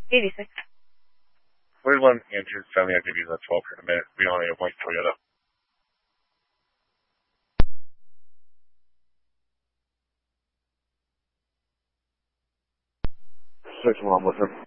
86. 41 Andrew 7 activities at 12 per minute. We only have one Toyota. 6-1 with him.